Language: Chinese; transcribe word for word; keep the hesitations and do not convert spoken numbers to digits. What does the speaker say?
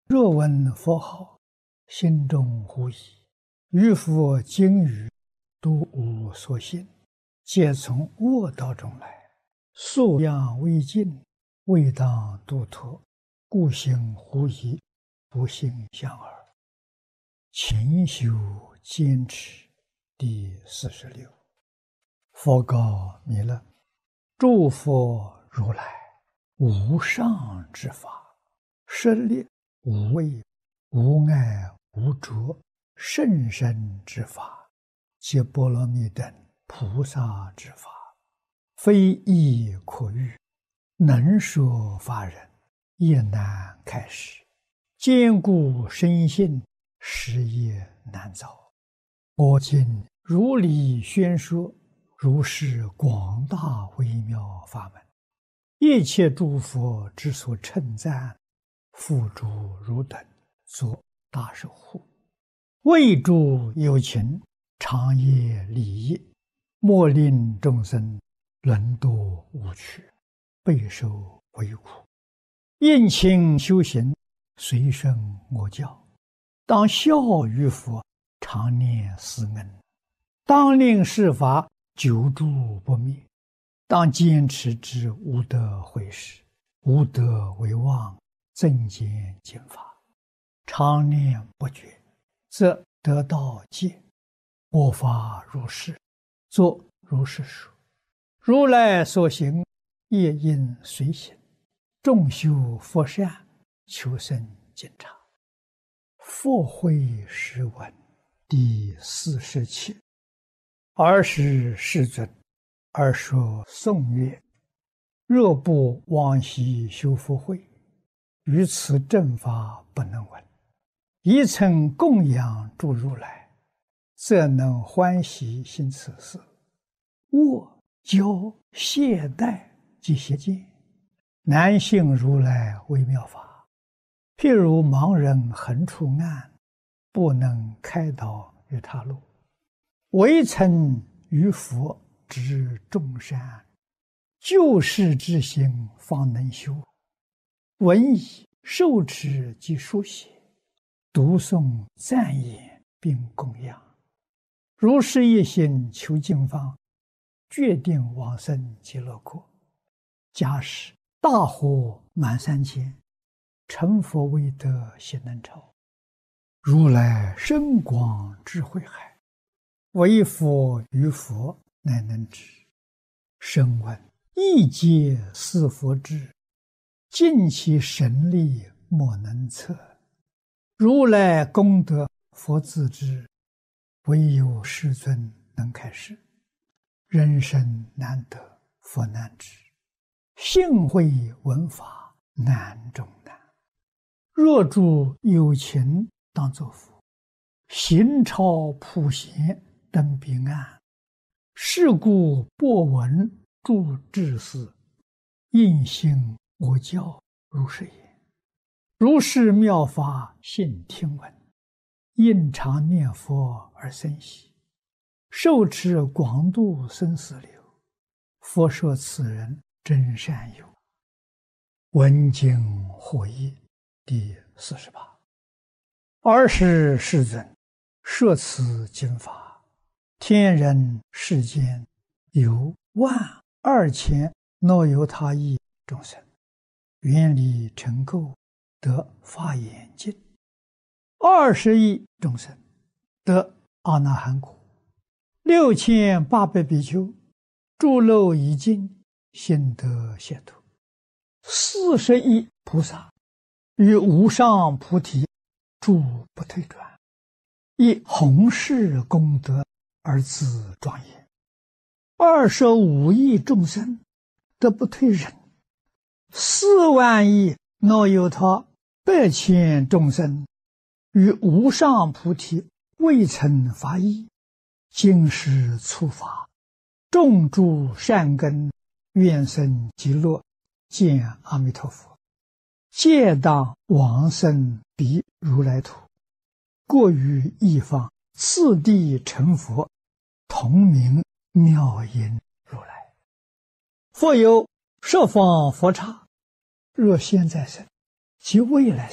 若闻佛号，心中狐疑。于佛经语，都无所信，皆从恶道中来。素养未尽，未当度脱，故行狐疑，不信相耳。勤修坚持，第四十六。佛告弥勒：诸佛如来无上之法，舍利无畏、无碍、无着，甚深之法，皆波罗蜜等菩萨之法，非易可喻，能说法人也难开示。坚固深信，实业难造。我今如理宣说，如是广大微妙法门，一切诸佛之所称赞，付诸汝等作大守护，为诸有情，长夜利益，莫令众生沦堕无趣，备受为苦。应勤修行，随顺我教，当效于佛，常念思恩，当令世法久住不灭，当坚持之无德毁事，无德为妄，增减减法，常念不绝，则得道戒。我法如是，作如是说。如来所行，业应随行。众修佛善，求生净察。佛慧诗文第四十七。尔时世尊，而说颂曰：若不往昔修福慧，于此正法不能闻。一曾供养诸如来，则能欢喜行此事。我教懈怠及邪见，难信如来微妙法。譬如盲人横出暗，不能开导于他路。唯曾于佛知众善，救世之心方能修。闻已受持及书写，读诵赞言并供养。如是一心求净方，决定往生极乐国。假使大火满三千，成佛未得悉能超。如来深广智慧海，唯佛于佛乃能知。声闻亦皆似佛智，尽其神力莫能测。如来功德佛自知，唯有世尊能开示。人生难得佛难知，幸会闻法难中难。若诸有情当作佛，行超普贤登彼岸。是故播闻诸智士，应信我教如是言。如是妙法信听闻，应常念佛而生喜，受持广度生死流。佛说此人真善友。闻经获益第四十八。尔时世尊，摄此经法，天人世间有万二千若由他亿众生，愿力成垢，得法眼净。二十亿众生得阿那含果。六千八百比丘诸漏已尽，心得解脱。四十亿菩萨于无上菩提住不退转，以弘誓功德而自庄严。二十五亿众生得不退忍。四万亿若有他百千众生于无上菩提未曾发意，今世初发，种诸善根，愿生极乐，见阿弥陀佛，皆当往生彼如来土。过于一方，次第成佛，同名妙音如来。复有十方佛刹，若现在生及未来生，